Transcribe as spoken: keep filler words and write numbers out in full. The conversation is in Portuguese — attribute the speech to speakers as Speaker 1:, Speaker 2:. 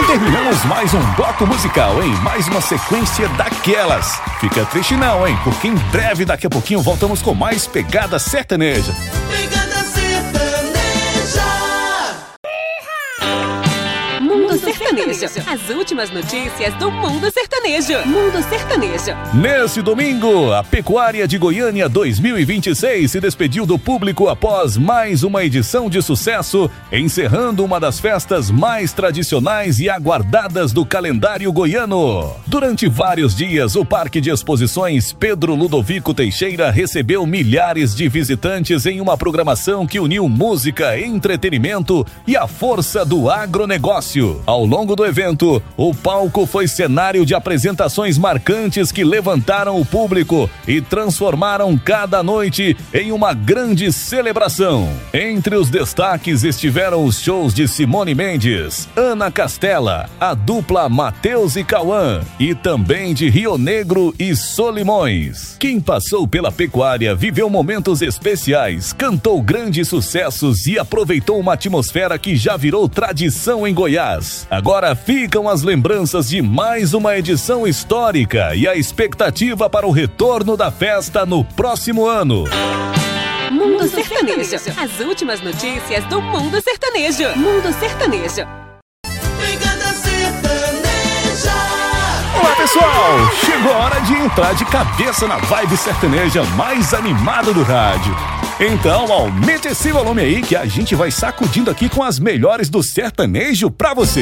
Speaker 1: Terminamos mais um bloco musical, hein? Mais uma sequência daquelas. Fica triste não, hein? Porque em breve, daqui a pouquinho, voltamos com mais Pegada Sertaneja.
Speaker 2: Pegada Sertaneja.
Speaker 3: Mundo Sertanejo. As últimas notícias do Mundo Sertanejo. Mundo Sertanejo.
Speaker 1: Nesse domingo, a Pecuária de Goiânia dois mil e vinte e seis se despediu do público após mais uma edição de sucesso, encerrando uma das festas mais tradicionais e aguardadas do calendário goiano. Durante vários dias, o Parque de Exposições Pedro Ludovico Teixeira recebeu milhares de visitantes em uma programação que uniu música, entretenimento e a força do agronegócio. Ao longo do evento, o palco foi cenário de apresentações marcantes que levantaram o público e transformaram cada noite em uma grande celebração. Entre os destaques estiveram os shows de Simone Mendes, Ana Castela, a dupla Matheus e Cauã e também de Rio Negro e Solimões. Quem passou pela pecuária viveu momentos especiais, cantou grandes sucessos e aproveitou uma atmosfera que já virou tradição em Goiás. Agora ficam as lembranças de mais uma edição histórica e a expectativa para o retorno da festa no próximo ano.
Speaker 3: Mundo Sertanejo. As últimas notícias do Mundo Sertanejo. Mundo Sertanejo.
Speaker 2: Pegada Sertaneja.
Speaker 1: Olá pessoal, chegou a hora de entrar de cabeça na vibe sertaneja mais animada do rádio. Então aumente esse volume aí que a gente vai sacudindo aqui com as melhores do sertanejo pra você.